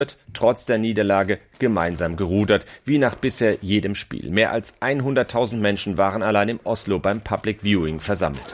trotz der Niederlage gemeinsam gerudert, wie nach bisher jedem Spiel. Mehr als 100.000 Menschen waren allein in Oslo beim Public Viewing versammelt.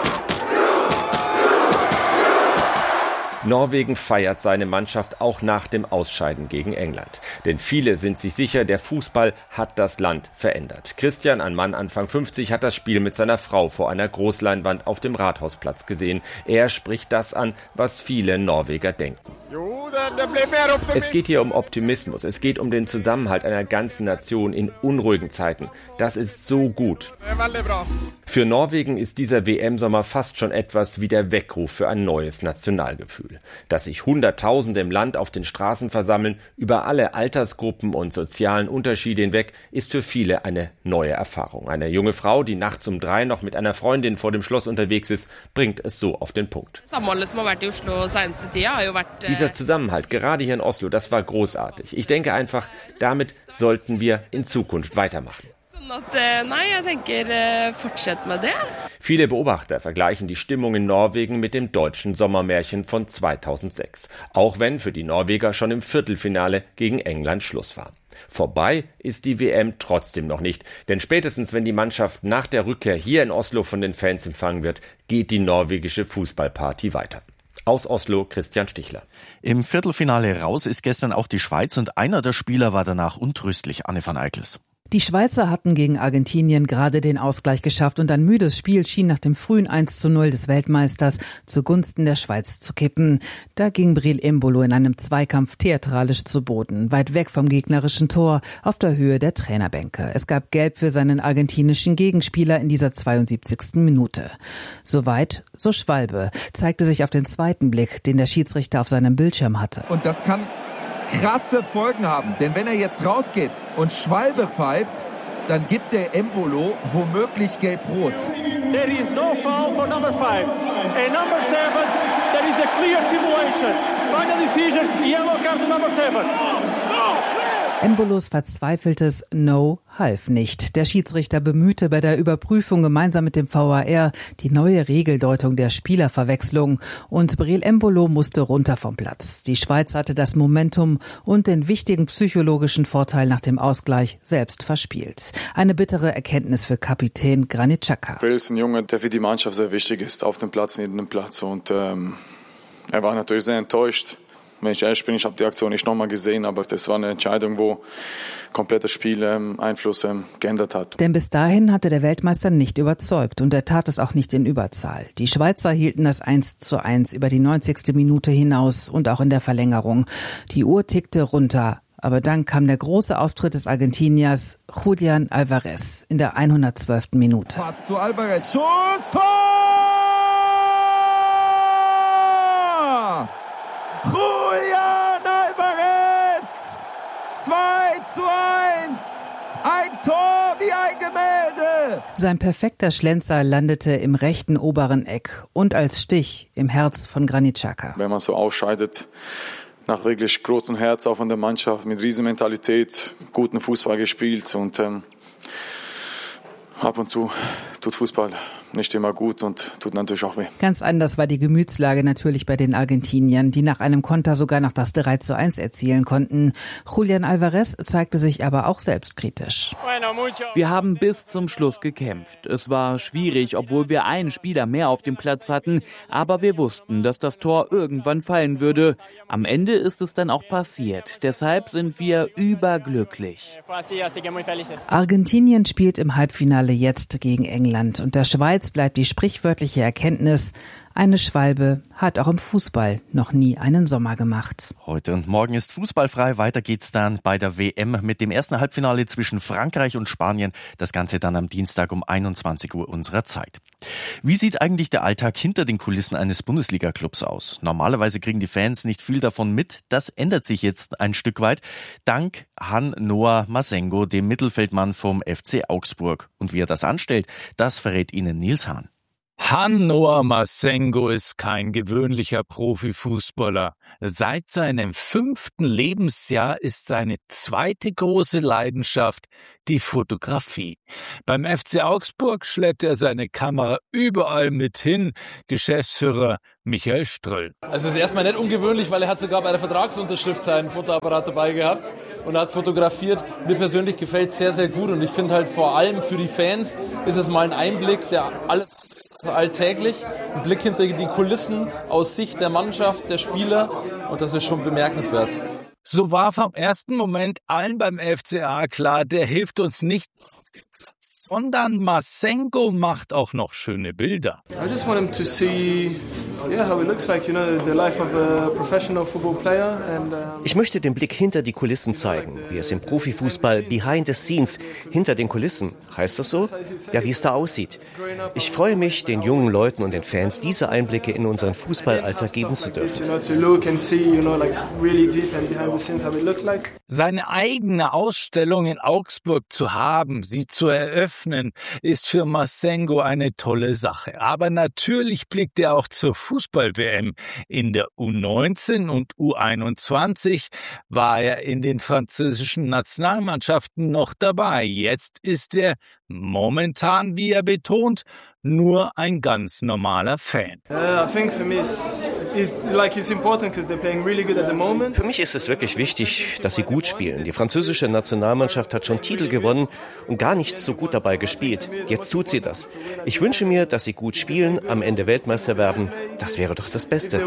Norwegen feiert seine Mannschaft auch nach dem Ausscheiden gegen England. Denn viele sind sich sicher, der Fußball hat das Land verändert. Christian, ein Mann Anfang 50, hat das Spiel mit seiner Frau vor einer Großleinwand auf dem Rathausplatz gesehen. Er spricht das an, was viele Norweger denken. Es geht hier um Optimismus. Es geht um den Zusammenhalt einer ganzen Nation in unruhigen Zeiten. Das ist so gut. Für Norwegen ist dieser WM-Sommer fast schon etwas wie der Weckruf für ein neues Nationalgefühl. Dass sich Hunderttausende im Land auf den Straßen versammeln, über alle Altersgruppen und sozialen Unterschiede hinweg, ist für viele eine neue Erfahrung. Eine junge Frau, die nachts um 3 noch mit einer Freundin vor dem Schloss unterwegs ist, bringt es so auf den Punkt. Dieser Zusammenhalt, gerade hier in Oslo, das war großartig. Ich denke einfach, damit sollten wir in Zukunft weitermachen. Viele Beobachter vergleichen die Stimmung in Norwegen mit dem deutschen Sommermärchen von 2006. Auch wenn für die Norweger schon im Viertelfinale gegen England Schluss war. Vorbei ist die WM trotzdem noch nicht, denn spätestens wenn die Mannschaft nach der Rückkehr hier in Oslo von den Fans empfangen wird, geht die norwegische Fußballparty weiter. Aus Oslo, Christian Stichler. Im Viertelfinale raus ist gestern auch die Schweiz und einer der Spieler war danach untröstlich, Anne van Eickels. Die Schweizer hatten gegen Argentinien gerade den Ausgleich geschafft und ein müdes Spiel schien nach dem frühen 1:0 des Weltmeisters zugunsten der Schweiz zu kippen. Da ging Breel Embolo in einem Zweikampf theatralisch zu Boden, weit weg vom gegnerischen Tor, auf der Höhe der Trainerbänke. Es gab Gelb für seinen argentinischen Gegenspieler in dieser 72. Minute. Soweit, so Schwalbe, zeigte sich auf den zweiten Blick, den der Schiedsrichter auf seinem Bildschirm hatte. Und das kann krasse Folgen haben, denn wenn er jetzt rausgeht und Schwalbe pfeift, dann gibt der Embolo womöglich gelb-rot. There is no foul for number 5. And number 7, there is a clear simulation. Final decision, yellow card to number 7. Embolos verzweifeltes No half nicht. Der Schiedsrichter bemühte bei der Überprüfung gemeinsam mit dem VAR die neue Regeldeutung der Spielerverwechslung und Breel Embolo musste runter vom Platz. Die Schweiz hatte das Momentum und den wichtigen psychologischen Vorteil nach dem Ausgleich selbst verspielt. Eine bittere Erkenntnis für Kapitän Granit Xhaka. Breel ist ein Junge, der für die Mannschaft sehr wichtig ist, auf dem Platz, neben dem Platz und er war natürlich sehr enttäuscht. Wenn ich ehrlich bin, ich habe die Aktion nicht nochmal gesehen, aber das war eine Entscheidung, wo komplett das Spiel Einfluss geändert hat. Denn bis dahin hatte der Weltmeister nicht überzeugt und er tat es auch nicht in Überzahl. Die Schweizer hielten das 1:1 über die 90. Minute hinaus und auch in der Verlängerung. Die Uhr tickte runter. Aber dann kam der große Auftritt des Argentiniers Julián Álvarez in der 112. Minute. Pass zu Álvarez, Schuss, Tor! Julián Álvarez! 2:1! Ein Tor wie ein Gemälde! Sein perfekter Schlenzer landete im rechten oberen Eck und als Stich im Herz von Granit Xhaka. Wenn man so ausscheidet, nach wirklich großem Herz auch von der Mannschaft, mit riesen Mentalität, guten Fußball gespielt und ab und zu tut Fußball nicht immer gut und tut natürlich auch weh. Ganz anders war die Gemütslage natürlich bei den Argentiniern, die nach einem Konter sogar noch das 3:1 erzielen konnten. Julián Álvarez zeigte sich aber auch selbstkritisch. Wir haben bis zum Schluss gekämpft. Es war schwierig, obwohl wir einen Spieler mehr auf dem Platz hatten, aber wir wussten, dass das Tor irgendwann fallen würde. Am Ende ist es dann auch passiert. Deshalb sind wir überglücklich. Argentinien spielt im Halbfinale jetzt gegen England und der Schweiz bleibt die sprichwörtliche Erkenntnis, eine Schwalbe hat auch im Fußball noch nie einen Sommer gemacht. Heute und morgen ist fußballfrei. Weiter geht's dann bei der WM mit dem ersten Halbfinale zwischen Frankreich und Spanien. Das Ganze dann am Dienstag um 21 Uhr unserer Zeit. Wie sieht eigentlich der Alltag hinter den Kulissen eines Bundesliga-Clubs aus? Normalerweise kriegen die Fans nicht viel davon mit. Das ändert sich jetzt ein Stück weit. Dank Han-Noah Masengo, dem Mittelfeldmann vom FC Augsburg. Und wie er das anstellt, das verrät Ihnen Nils Hahn. Noah Masengo ist kein gewöhnlicher Profifußballer. Seit seinem 5. Lebensjahr ist seine zweite große Leidenschaft die Fotografie. Beim FC Augsburg schleppt er seine Kamera überall mit hin. Geschäftsführer Michael Ströll. Also es ist erstmal nicht ungewöhnlich, weil er hat sogar bei der Vertragsunterschrift seinen Fotoapparat dabei gehabt und hat fotografiert. Mir persönlich gefällt es sehr, sehr gut und ich finde halt vor allem für die Fans ist es mal ein Einblick, der alles alltäglich, ein Blick hinter die Kulissen aus Sicht der Mannschaft, der Spieler und das ist schon bemerkenswert. So war vom ersten Moment allen beim FCA klar, der hilft uns nicht nur auf dem Platz, sondern Masengo macht auch noch schöne Bilder. I just want him to see how it looks like, the life of a professional football player. Ich möchte den Blick hinter die Kulissen zeigen, wie es im Profifußball behind the scenes, hinter den Kulissen, heißt das so? Ja, wie es da aussieht. Ich freue mich, den jungen Leuten und den Fans diese Einblicke in unseren Fußballalltag geben zu dürfen. Seine eigene Ausstellung in Augsburg zu haben, sie zu eröffnen, ist für Masengo eine tolle Sache. Aber natürlich blickt er auch zur Fußball-WM. In der U19 und U21 war er in den französischen Nationalmannschaften noch dabei. Jetzt ist er momentan, wie er betont, nur ein ganz normaler Fan. Für mich ist es wirklich wichtig, dass sie gut spielen. Die französische Nationalmannschaft hat schon Titel gewonnen und gar nicht so gut dabei gespielt. Jetzt tut sie das. Ich wünsche mir, dass sie gut spielen, am Ende Weltmeister werden. Das wäre doch das Beste.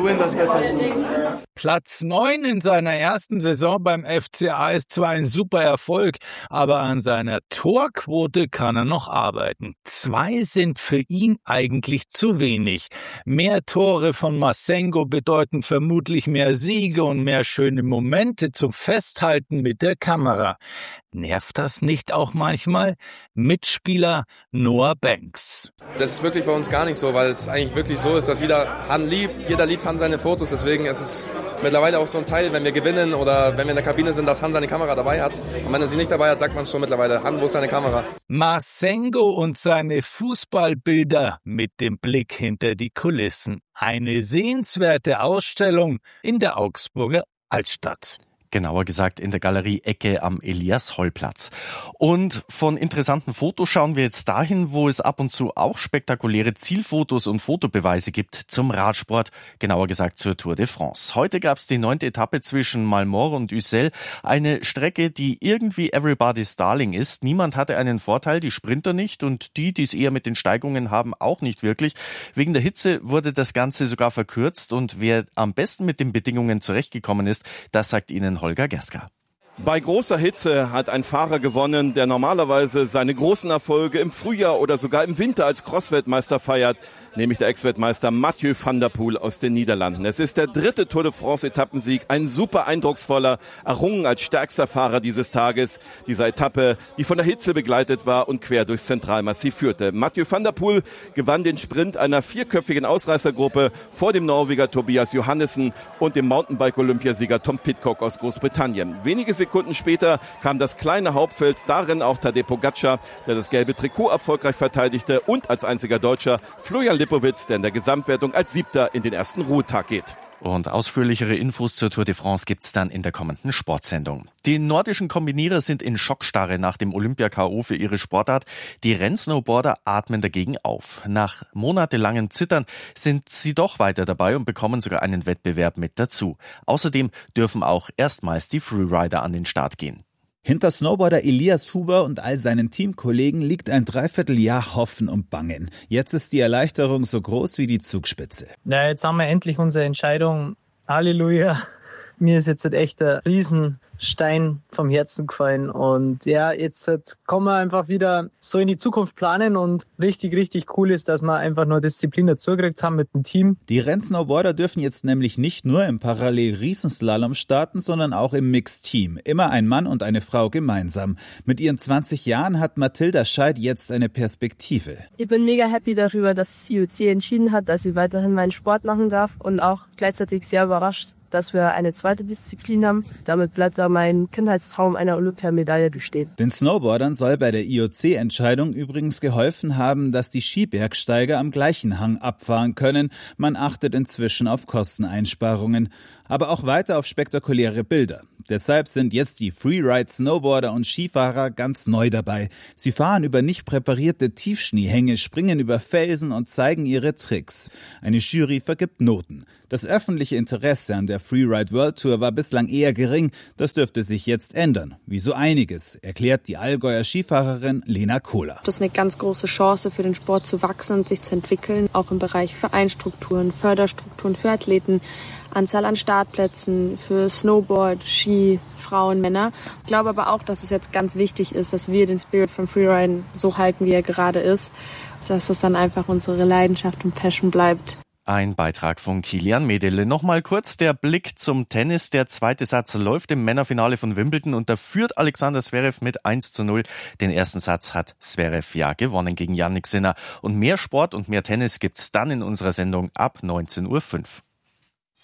Platz 9 in seiner ersten Saison beim FCA ist zwar ein super Erfolg, aber an seiner Torquote kann er noch arbeiten. 2 sind für ihn eigentlich zu wenig. Mehr Tore von Masengo bedeuten vermutlich mehr Siege und mehr schöne Momente zum Festhalten mit der Kamera. Nervt das nicht auch manchmal? Mitspieler Noah Banks. Das ist wirklich bei uns gar nicht so, weil es eigentlich wirklich so ist, dass jeder Han liebt, jeder liebt Han seine Fotos, deswegen ist es mittlerweile auch so ein Teil, wenn wir gewinnen oder wenn wir in der Kabine sind, dass Han seine Kamera dabei hat. Und wenn er sie nicht dabei hat, sagt man schon mittlerweile, Han, wo ist seine Kamera? Masengo und seine Fußballbilder mit dem Blick hinter die Kulissen. Eine sehenswerte Ausstellung in der Augsburger Altstadt. Genauer gesagt in der Galerie Ecke am Elias-Holl-Platz. Und von interessanten Fotos schauen wir jetzt dahin, wo es ab und zu auch spektakuläre Zielfotos und Fotobeweise gibt zum Radsport, genauer gesagt zur Tour de France. Heute gab es die 9. Etappe zwischen Malmort und Ussel, eine Strecke, die irgendwie everybody's darling ist. Niemand hatte einen Vorteil, die Sprinter nicht und die es eher mit den Steigungen haben, auch nicht wirklich. Wegen der Hitze wurde das Ganze sogar verkürzt und wer am besten mit den Bedingungen zurechtgekommen ist, das sagt Ihnen Holger Gerska. Bei großer Hitze hat ein Fahrer gewonnen, der normalerweise seine großen Erfolge im Frühjahr oder sogar im Winter als Cross-Weltmeister feiert, nämlich der Ex-Weltmeister Mathieu van der Poel aus den Niederlanden. Es ist der 3. Tour de France-Etappensieg, ein super eindrucksvoller, errungen als stärkster Fahrer dieses Tages, dieser Etappe, die von der Hitze begleitet war und quer durchs Zentralmassiv führte. Mathieu van der Poel gewann den Sprint einer 4-köpfigen Ausreißergruppe vor dem Norweger Tobias Johannessen und dem Mountainbike-Olympiasieger Tom Pidcock aus Großbritannien. Wenige Sekunden später kam das kleine Hauptfeld, darin auch Tadej Pogačar, der das gelbe Trikot erfolgreich verteidigte und als einziger Deutscher Florian Lipowitz, der in der Gesamtwertung als 7. in den ersten Ruhetag geht. Und ausführlichere Infos zur Tour de France gibt's dann in der kommenden Sportsendung. Die nordischen Kombinierer sind in Schockstarre nach dem Olympia-K.O. für ihre Sportart. Die Rennsnowboarder atmen dagegen auf. Nach monatelangem Zittern sind sie doch weiter dabei und bekommen sogar einen Wettbewerb mit dazu. Außerdem dürfen auch erstmals die Freerider an den Start gehen. Hinter Snowboarder Elias Huber und all seinen Teamkollegen liegt ein Dreivierteljahr Hoffen und Bangen. Jetzt ist die Erleichterung so groß wie die Zugspitze. Ja, jetzt haben wir endlich unsere Entscheidung. Halleluja. Mir ist jetzt echt ein Riesenstein vom Herzen gefallen. Und ja, jetzt können wir einfach wieder so in die Zukunft planen. Und richtig cool ist, dass wir einfach nur Disziplin dazugekriegt haben mit dem Team. Die Rennsnowboarder dürfen jetzt nämlich nicht nur im Parallel-Riesenslalom starten, sondern auch im Mixed-Team. Immer ein Mann und eine Frau gemeinsam. Mit ihren 20 Jahren hat Mathilda Scheid jetzt eine Perspektive. Ich bin mega happy darüber, dass das IOC entschieden hat, dass ich weiterhin meinen Sport machen darf und auch gleichzeitig sehr überrascht, dass wir eine zweite Disziplin haben. Damit bleibt da mein Kindheitstraum einer Olympiamedaille bestehen. Den Snowboardern soll bei der IOC-Entscheidung übrigens geholfen haben, dass die Skibergsteiger am gleichen Hang abfahren können. Man achtet inzwischen auf Kosteneinsparungen, aber auch weiter auf spektakuläre Bilder. Deshalb sind jetzt die Freeride-Snowboarder und Skifahrer ganz neu dabei. Sie fahren über nicht präparierte Tiefschneehänge, springen über Felsen und zeigen ihre Tricks. Eine Jury vergibt Noten. Das öffentliche Interesse an der Freeride World Tour war bislang eher gering. Das dürfte sich jetzt ändern. Wie so einiges, erklärt die Allgäuer Skifahrerin Lena Kohler. Das ist eine ganz große Chance für den Sport zu wachsen und sich zu entwickeln, auch im Bereich Vereinstrukturen, Förderstrukturen für Athleten, Anzahl an Startplätzen für Snowboard, Ski, Frauen, Männer. Ich glaube aber auch, dass es jetzt ganz wichtig ist, dass wir den Spirit vom Freeride so halten, wie er gerade ist, dass es dann einfach unsere Leidenschaft und Passion bleibt. Ein Beitrag von Kilian Medele. Nochmal kurz der Blick zum Tennis. Der zweite Satz läuft im Männerfinale von Wimbledon und da führt Alexander Zverev mit 1:0. Den ersten Satz hat Zverev ja gewonnen gegen Jannik Sinner. Und mehr Sport und mehr Tennis gibt's dann in unserer Sendung ab 19:05 Uhr.